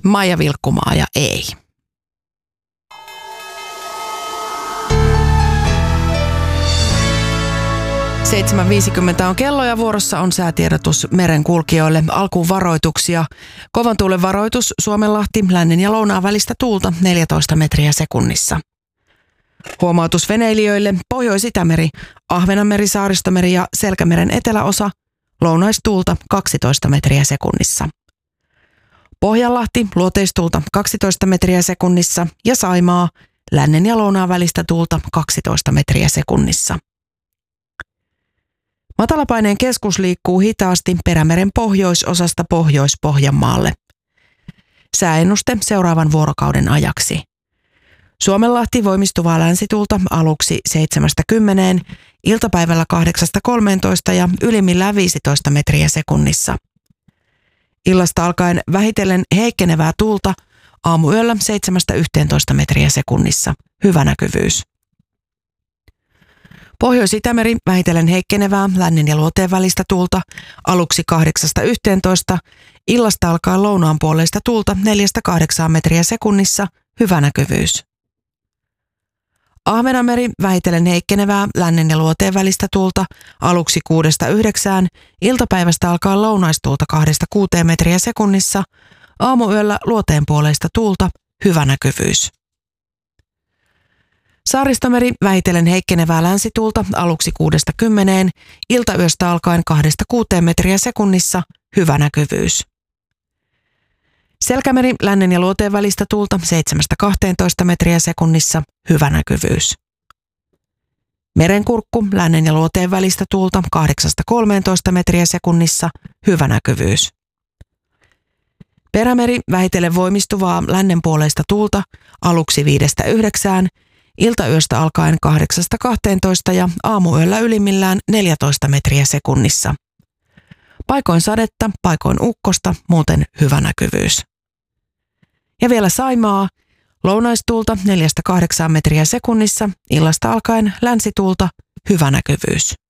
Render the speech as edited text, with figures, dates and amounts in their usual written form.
Maija Vilkkumaa ja ei. Kello 7.50 on kello ja vuorossa on säätiedotus merenkulkijoille. Alkuun varoituksia. Kovan tuulen varoitus Suomenlahti, lännen ja lounaan välistä tuulta 14 metriä sekunnissa. Huomautus veneilijöille Pohjois-Itämeri, Ahvenanmeri, Saaristomeri ja Selkämeren eteläosa, lounaistuulta 12 metriä sekunnissa. Pohjanlahti, luoteistuulta 12 metriä sekunnissa ja Saimaa, lännen ja lounaan välistä tuulta 12 metriä sekunnissa. Matalapaineen keskus liikkuu hitaasti Perämeren pohjoisosasta Pohjois-Pohjanmaalle. Sääennuste seuraavan vuorokauden ajaksi. Suomenlahti voimistuvaa länsituulta aluksi 7-10, iltapäivällä 8-13 ja ylimmillään 15 metriä sekunnissa. Illasta alkaen vähitellen heikkenevää tuulta, aamuyöllä 7-11 metriä sekunnissa. Hyvä näkyvyys. Pohjois-Itämeri vähitellen heikkenevää lännen ja luoteen välistä tuulta, aluksi 8-11, illasta alkaen lounaan puoleista tuulta 4-8 metriä sekunnissa. Hyvä näkyvyys. Ahvenanmeri vähitellen heikkenevää lännen ja luoteen välistä tuulta, aluksi 6-9, iltapäivästä alkaen lounaistuulta 2-6 metriä sekunnissa, aamuyöllä luoteen puoleista tuulta. Hyvä näkyvyys. Saaristomeri vähitellen heikkenevää länsituulta aluksi 6-10, iltayöstä alkaen 2-6 metriä sekunnissa. Hyvä näkyvyys. Selkämeri lännen ja luoteen välistä tuulta 7-12 metriä sekunnissa. Hyvä näkyvyys. Merenkurkku lännen ja luoteen välistä tuulta 8-13 metriä sekunnissa. Hyvä näkyvyys. Perämeri vähitellen voimistuvaa lännenpuoleista tuulta aluksi 5-9, iltayöstä alkaen 8-12 ja aamuyöllä ylimmillään 14 metriä sekunnissa. Paikoin sadetta, paikoin ukkosta, muuten hyvä näkyvyys. Ja vielä Saimaa, lounaistuulta 4-8 metriä sekunnissa, illasta alkaen länsituulta, hyvä näkyvyys.